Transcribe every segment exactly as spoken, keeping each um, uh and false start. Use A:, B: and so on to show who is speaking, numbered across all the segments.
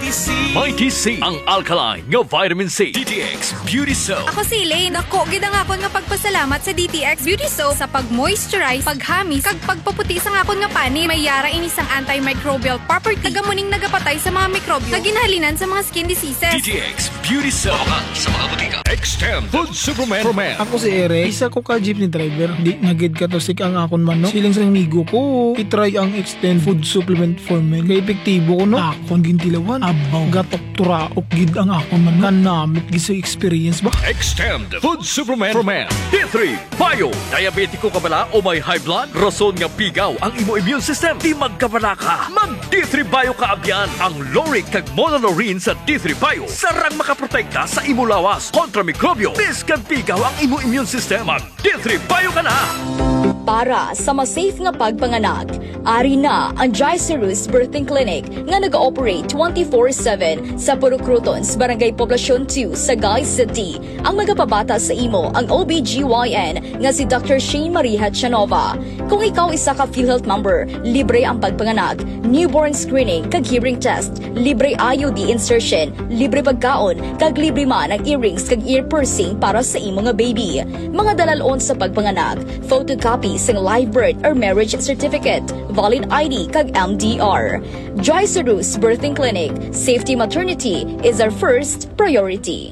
A: Mighty C.
B: Mighty C, ang alkaline nga vitamin C.
A: D T X Beauty Soap.
C: Ako si Elaine. Ako, gid ang akon nga pagpasalamat sa D T X Beauty Soap sa pag-moisturize, paghamis, kag pagpaputi sa akon nga pani. May yara ini sang antimicrobial property. Tagamuning nagapatay sa mga mikrobyo. Kag ginahalinan sa mga skin diseases.
A: D T X Beauty Soap.
B: Sa mga butika. Extend Food Superman for Men.
D: Ako si Ere, isa ko ka jeepney driver. Di nagid ka to sik ang akon man no. Siling sa migo ko, itry ang Extend Food Supplement for Men. Kay epektibo ko no. Akon gintilawan. Abaw gatok turaok gid ang akon man. Kanamit gid sa experience ba.
B: Extend Food Superman for Men. D three Bio. Diabetiko ka bala o may high blood? Rason nga pigaw ang imo immune system. Di magkabala ka. Mag D three Bio ka abyan. Ang Loric kag Monolorine sa D three Bio. Sarang makaprotekta sa imo lawas kontra mikrobyo. Biskan pigaw ang imo immune system. Mag D three Bio ka na.
E: Para sa ma-safe nga pagpanganak, ari na ang Jaicerus Birthing Clinic nga nag-ooperate twenty-four seven sa Purukrutons, Barangay Poblacion two, Sagay City. Ang magapabata sa imo ang O B G Y N nga si Doctor Shane Maria Chanova. Kung ikaw isa ka PhilHealth member, libre ang pagpanganak, newborn screening kag hearing test, libre I U D insertion, libre pagkaon, kag libre man ang earrings kag ear piercing para sa imo nga baby. Mga dalalon sa pagpanganak, photocopy ng live birth or marriage certificate, valid I D kag M D R. Jaicerus Birthing Clinic, safety maternity is our first priority.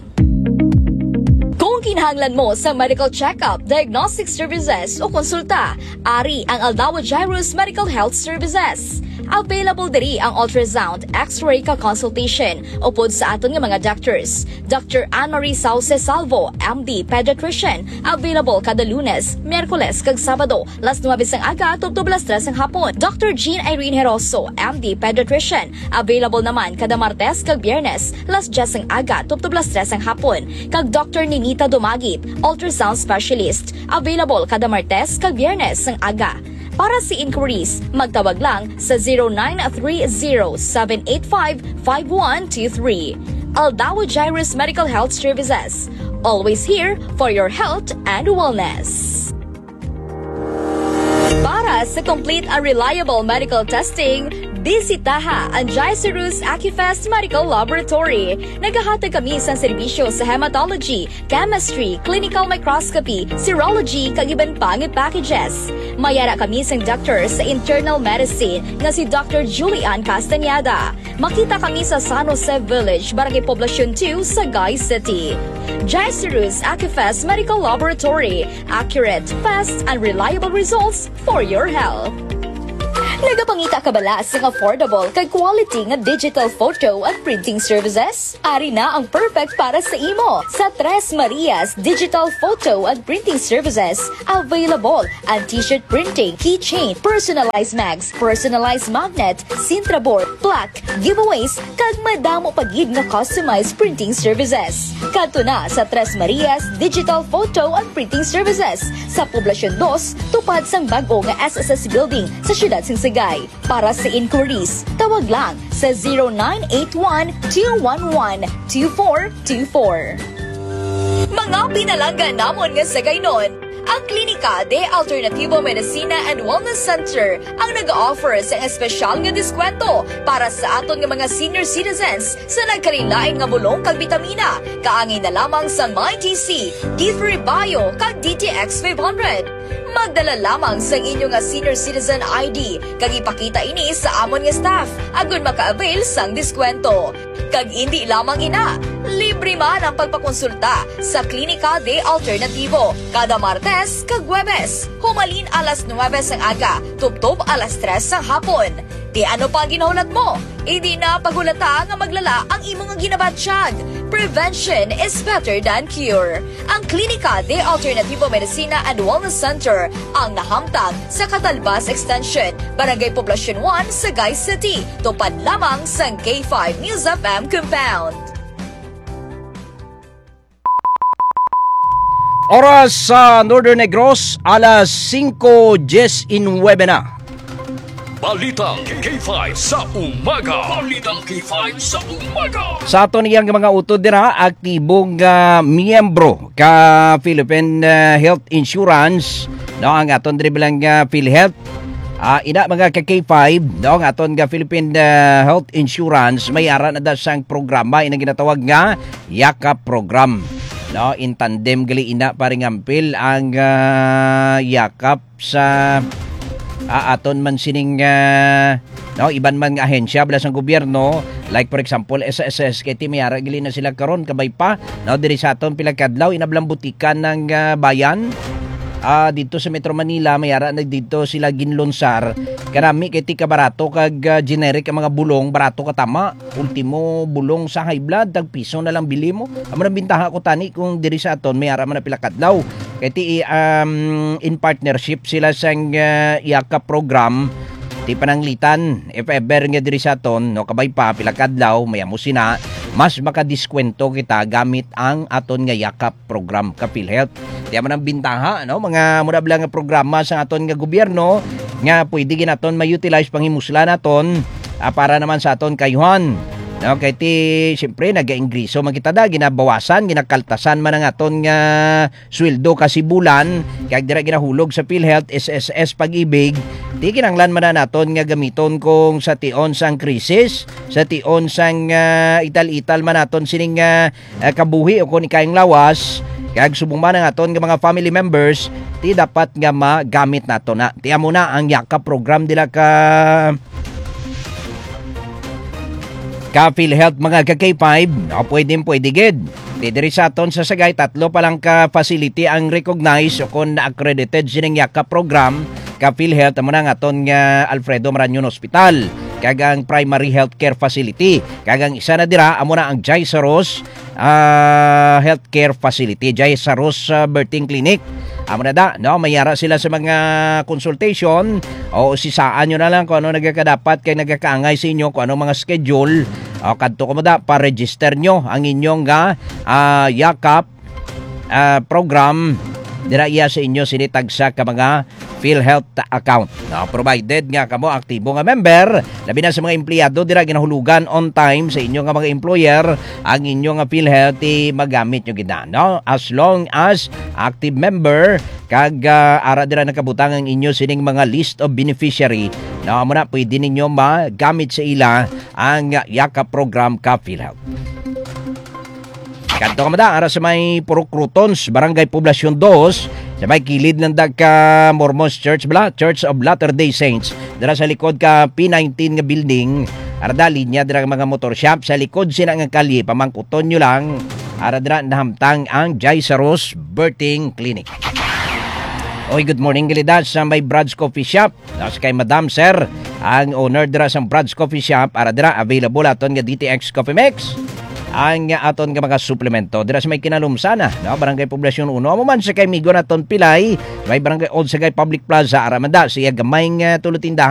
E: Kung kinahanglan mo sa medical check-up, diagnostic services o konsulta, ari ang Aldao Jairus Medical Health Services. Available diri ang ultrasound, x-ray ka consultation upod sa aton nga mga doctors. Doctor Anne-Marie Sauce Salvo, M D Pediatrician, available kada Lunes, Miyerkules kag Sabado, las nuwabes ang aga tubtob las tres ang hapon. Doctor Jean Irene Heroso, M D Pediatrician, available naman kada Martes kag Biyernes, las diyes ang aga tubtob las tres ang hapon. Kag Doctor Ninita Dumagit, ultrasound specialist, available kada Martes kag Biyernes ang aga. Para sa inquiries, magtawag lang sa zero nine three zero seven eight five five one two three. Aldao Jairus Medical Health Services. Always here for your health and wellness. Para sa complete and reliable medical testing, bisitaha ang Jaicerus Acufest Medical Laboratory. Naghahatag kami sa serbisyo sa hematology, chemistry, clinical microscopy, serology, kag iban pang packages. Mayara kami sa doctor sa internal medicine nga si Doctor Julian Castañeda. Makita kami sa San Jose Village, Barangay Poblacion two, Sagay City. Jaicerus Acufest Medical Laboratory. Accurate, fast, and reliable results for your health. Nagapangita ka bala sa affordable kag quality nga digital photo at printing services? Ari na ang perfect para sa imo. Sa Tres Marias Digital Photo at Printing Services, available ang t-shirt printing, keychain, personalized mags, personalized magnet, Sintra board, plaque, giveaways, kag madamo pagid nga customized printing services. Kadto na sa Tres Marias Digital Photo at Printing Services sa Poblacion two, tupad sang bag-o nga S S S Building sa siyudad sing Sagay. Para sa inquiries, tawag lang sa zero nine eight one two one one two four two four. Mga pinalanggan namon nga Sagay nun, ang Klinika de Alternativo Medicina and Wellness Center ang nag-offer sa espesyal nga diskwento para sa aton nga mga senior citizens sa nagkalilain nga bulong kag bitamina. Kaangin na lamang sa Mighty C, D three Bio kag D T X five hundred. Magdala lamang sa inyo nga senior citizen I D kag ipakita ini sa amon nga staff agon maka-avail sang diskwento. Kag hindi lamang ina, libre man ang pagpakonsulta sa Klinika de Alternativo kada Martes kag Huwebes. Humalin alas nuwebes ang aga, tubtob alas tres ang hapon. Di ano pa ang ginahulat mo? Hindi na pagulata nga maglala ang imong nga ginabatsyag. Prevention is better than cure. Ang Klinika de Alternativo Medicina and Wellness Center ang nahamtang sa Catalbas Extension, Barangay Poblacion one, Sagay City. Tupad lamang sa K five News F M Compound.
F: Oras sa Northern Negros, alas cinco diecinueve na.
B: Balitang K five sa umaga. Balitang K five sa umaga.
F: Sa ato niyang mga utod dira, aktibong uh, miyembro ka Philippine uh, Health Insurance, no, ang aton diri bilang uh, PhilHealth Ah, ina mga ka K five, no, nga aton nga Philippine uh, Health Insurance may ara na da sang programa ina ginatawag nga Yakap program. No, in tandem gali ina paring ampil ang uh, Yakap sa uh, aton man sining uh, no, iban man nga ahensya bala sang gobyerno, like for example S S S kay ti may ara gali na sila karon kabay pa, no, diri sa aton pila kadlaw inablang butikan ng uh, bayan. Ah, dito sa Metro Manila mayara na dito sila ginlonsar karami kay ti kabarato kag uh, generic ang mga bulong barato katama ultimo bulong sa high blood tag piso na lang bili mo amo na bintaha ko tani kung diri sa aton mayara man na pila kadlaw kay ti um, in partnership sila sang uh, Yakap program ti pananglitan if ever nga diri sa aton no kabay pa pila kadlaw mayamo sina mas makadiskwento kita gamit ang aton nga Yakap program ka PhilHealth. Di man ang bintaha, no? Mga muna nga programa sa aton nga gobyerno nga pwede ginaton ma-utilize panghimusla naton ah, para naman sa aton kayuhan. No, kay ti siyempre naga-ingreso man kita da ginabawasan, ginakaltasan man ang aton nga sweldo kasi bulan, kay dira ginahulog sa PhilHealth S S S Pag-ibig. Di kinanglan man na naton nga gamiton kung sa tion sang krisis, sa tion sang uh, ital-ital man naton sining uh, uh, kabuhi o kung ikayong lawas. Kag subong man ang aton nga mga family members, ti dapat nga magamit nato na. Ti amo na ang Yakap program dila ka ka PhilHealth mga ka K five, no, pwede pwede gid. Ti diri sa aton sa Sagay tatlo pa lang ka facility ang recognized o kon accredited sining Yakap program ka PhilHealth amo na ang aton nga Alfredo Marañon Hospital kag ang Primary Healthcare Facility kag ang isa na dira amo na ang Jai Saros uh, Healthcare Facility, Jai Saros uh, Birthing Clinic. Amo na da, no, mayara sila sa mga consultation o sisaan nyo na lang kung ano nagkakadapat kay nagkakaangay sa inyo kung ano mga schedule o kadto ko mo da pa-register nyo ang inyong nga uh, Yakap uh, program dira iya sa inyo sinitagsa ka mga PhilHealth account. No, provided nga kamo aktibo nga member, labi na sa mga empleyado dira ginahulugan on time sa inyo nga mga employer ang inyo nga PhilHealth i magamit nyo gid no, as long as active member kag uh, ara dira nakabutang ang inyo sining mga list of beneficiary. No, amo na pwede ninyo magamit sa ila ang Yakap program ka PhilHealth. Kanto ka mada, ara sa may Purok Crutons, Barangay Poblacion two, sa may kilid ng Dagka Mormons Church, bala, Church of Latter-day Saints, dira sa likod ka P nineteen nga building, ara da, linya dira mga motor shop, sa likod sina nga kalye, pamangkuton nyo lang, ara dira nahamtang ang Jai Saros Birthing Clinic. Oy, good morning galidad sa may Brad's Coffee Shop, nas kay Madam Sir, ang owner dira sa Brad's Coffee Shop, ara dira, available aton nga D T X Coffee Mix, ang aton nga mga suplemento dira sa may kinalumsana, no, Barangay Poblacion one amo man sa kay migo naton Pilay may Barangay Old Sagay Public Plaza aramanda siya gamay nga tulo tindahan